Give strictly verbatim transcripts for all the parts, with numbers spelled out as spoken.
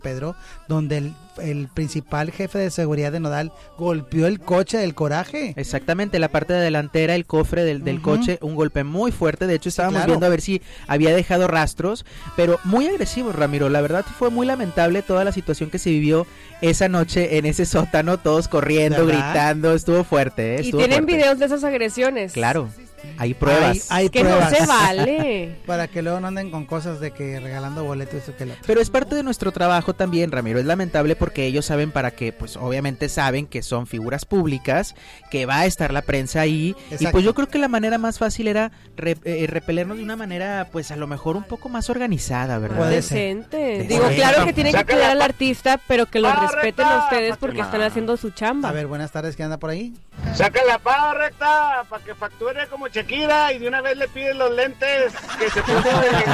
Pedro, donde el, el principal jefe de seguridad de Nodal golpeó el coche del coraje. Exactamente, la parte delantera, el cofre del, del uh-huh. coche, un golpe muy fuerte. De hecho, estábamos sí, claro. viendo a ver si había dejado rastros, pero muy agresivo, Ramiro. La verdad fue muy lamentable toda la situación que se vivió esa noche en ese sótano, todos corriendo, ¿verdad? Gritando, estuvo fuerte. ¿eh? Estuvo y tienen fuerte. videos de esas agresiones. Claro. Hay pruebas. Hay, hay que pruebas. no se vale. Para que luego no anden con cosas de que regalando boletos eso que lo otro. Pero es parte de nuestro trabajo también, Ramiro. Es lamentable porque ellos saben para qué, pues obviamente saben que son figuras públicas, que va a estar la prensa ahí. Exacto. Y pues yo creo que la manera más fácil era re, eh, repelernos de una manera, pues a lo mejor un poco más organizada, ¿verdad? Puede Decente. Ser. Digo, claro que tienen que cuidar al artista, pero que lo respeten a ustedes porque están haciendo su chamba. A ver, buenas tardes, ¿quién anda por ahí? Saca la paga recta para que facture como Shakira y de una vez le piden los lentes que se puso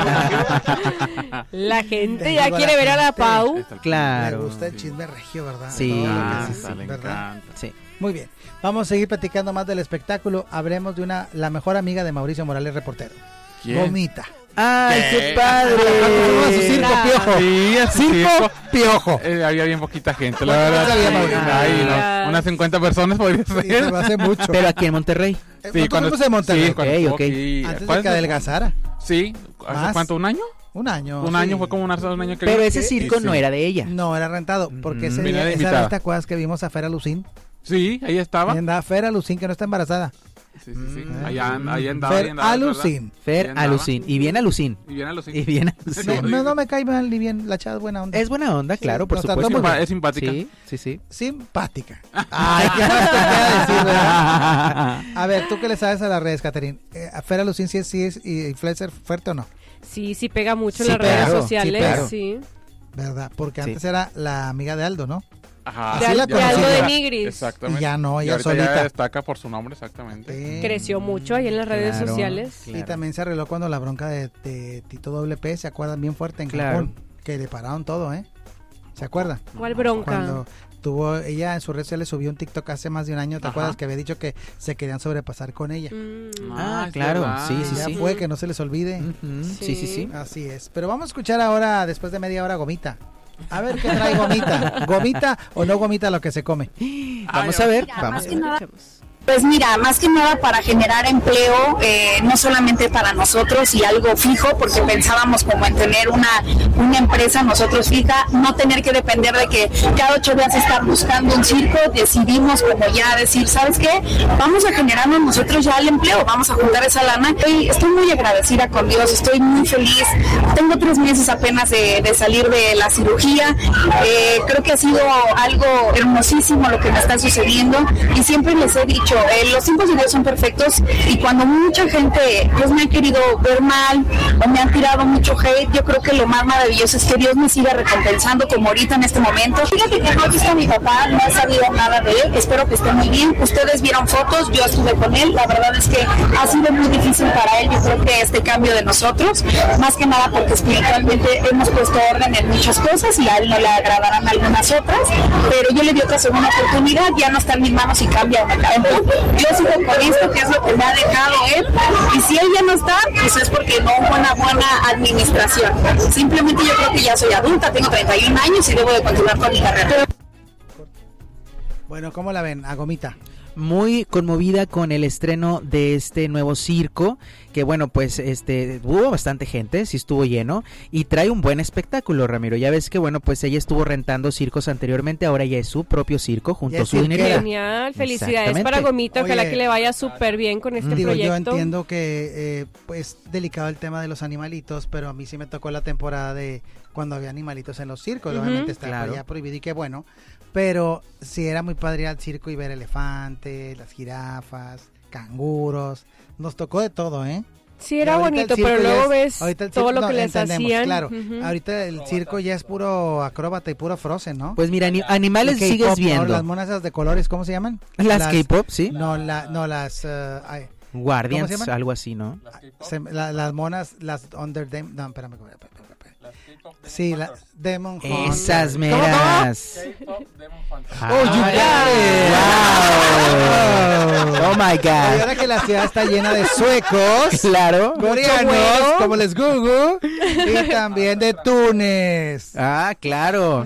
de la gente ya quiere ver a la Pau. Claro. Me gusta el chisme regio, ¿verdad? Sí, ah, sí, sí, le ¿verdad? encanta. Sí. Muy bien. Vamos a seguir platicando más del espectáculo. Hablemos de una la mejor amiga de Mauricio Morales, reportero. ¿Quién? Gomita. ¡Ay, ¿Qué? qué padre! A su circo piojo. Sí, a su circo, circo. piojo. Eh, había bien poquita gente, la verdad. Había Sí. Ay, no, unas cincuenta personas podría ser. Sí, se me hace mucho. Pero aquí en Monterrey. Eh, Sí, cuando fuimos en Monterrey. Sí, cuando Ok, estuvo ok. aquí. Antes ¿Cuál de que es? adelgazara. Sí, ¿hace ¿Más? cuánto? ¿Un año? Un año. Un sí. año, fue como un, un año que Pero vino. ese circo Sí, no sí. era de ella. No, era rentado. Porque ese Venía día, de esa invitada. vez, ¿te acuerdas que vimos a Fera Lucín? Sí, ahí estaba. Ahí andaba Fera Lucín, que no está embarazada. Sí, sí, sí. Mm. Ahí and- ahí andaba. ahí Fer andaba, Alucin. Fer Ahí andaba. Alucin. Y bien Alucin. Y bien Alucin. Y bien No, Alucin. no, no me cae mal ni bien, la chava es buena onda. Es buena onda, claro, Sí, por nos trató supuesto. muy bien. Es simpática. Sí, sí, sí. Simpática. Ay, ¿qué más te queda decir, verdad? A ver, ¿tú qué le sabes a las redes, Caterín? Eh, ¿A Fera Lucín sí es, sí es influencer fuerte o no? Sí, sí pega mucho en Sí, las redes claro, sociales, sí, claro. sí. ¿Verdad? Porque Sí. antes era la amiga de Aldo, ¿no? Ajá. De, Así Al- la de Aldo conocía. de Nigris. Exactamente. Y ya no, Y ya ahorita solita. ya destaca por su nombre, exactamente. Sí. Creció mucho ahí en las redes Claro. sociales. Y Claro. también se arregló cuando la bronca de, de Tito W P, ¿se acuerdan? Bien fuerte en Claro. Japón. Que le pararon todo, ¿eh? ¿Se acuerdan? ¿Cuál bronca? Cuando tuvo, ella en sus redes sociales subió un TikTok hace más de un año, ¿te Ajá. acuerdas? Que había dicho que se querían sobrepasar con ella. Mm. Ah, es claro, verdad. sí, sí, ya sí. fue, que no se les olvide. Ujú, Sí, sí, sí. Así es. Pero vamos a escuchar ahora, después de media hora, Gomita. A ver qué trae Gomita. ¿Gomita o no gomita lo que se come? Vamos a ver, Mira, vamos más a que ver. nada, pues mira, más que nada para generar empleo, eh, no solamente para nosotros y algo fijo, porque pensábamos como en tener una, una empresa nosotros fija, no tener que depender de que cada ocho días estar buscando un circo, decidimos como ya decir, ¿sabes qué? Vamos a generarnos nosotros ya el empleo, vamos a juntar esa lana. Estoy, estoy muy agradecida con Dios, estoy muy feliz, tengo tres meses apenas de, de salir de la cirugía, eh, creo que ha sido algo hermosísimo lo que me está sucediendo y siempre les he dicho, Eh, los tiempos de Dios son perfectos y cuando mucha gente pues me ha querido ver mal o me han tirado mucho hate, yo creo que lo más maravilloso es que Dios me siga recompensando como ahorita en este momento. Fíjate que no he visto a mi papá, no he sabido nada de él, espero que esté muy bien. Ustedes vieron fotos, yo estuve con él, la verdad es que ha sido muy difícil para él, yo creo que este cambio de nosotros, más que nada porque espiritualmente hemos puesto orden en muchas cosas y a él no le agradarán algunas otras, pero yo le di otra segunda oportunidad, ya no está en mis manos y cambia o me cambia. Yo sigo con esto, que es lo que me ha dejado él, y si él ya no está, pues es porque no hubo una buena administración. Simplemente yo creo que ya soy adulta, tengo treinta y un años y debo de continuar con mi carrera. Bueno, ¿cómo la ven? A Gomita. Muy conmovida con el estreno de este nuevo circo, que bueno, pues este hubo bastante gente, sí estuvo lleno, y trae un buen espectáculo, Ramiro. Ya ves que bueno, pues ella estuvo rentando circos anteriormente, ahora ya es su propio circo, junto Ya a es su cirquera. dinero. Genial, felicidades Exactamente. para Gomita, ojalá Oye, que le vaya súper bien con este Digo, proyecto. yo entiendo que eh, pues delicado el tema de los animalitos, pero a mí sí me tocó la temporada de cuando había animalitos en los circos, Ujú. obviamente está Claro. ya prohibido y qué bueno, pero sí era muy padre ir al circo y ver elefantes, las jirafas, canguros, nos tocó de todo, ¿eh? Sí, era Y ahorita bonito, el circo pero ya luego es- ves ahorita el todo circo- lo no, que les entendemos, hacían. claro, Ujú. ahorita el circo ya es puro acróbata y puro Frozen, ¿no? Pues mira, ani- animales Y K-pop, sigues ahora viendo. las monas esas de colores, ¿cómo se llaman? Las K-pop, ¿sí? No, la, no las... eh, ay, ¿cómo Guardians, se llaman? algo así, ¿no? se- la- las monas, las Under Them, no, espérame, espérame, espérame, espérame. Sí, la Demon Hunter. Esas meras. Oh, you got it. Wow. Oh my Y God. ahora que la ciudad está llena de suecos, Claro. coreanos, como les Gugu, y también de Túnez. Ah, claro.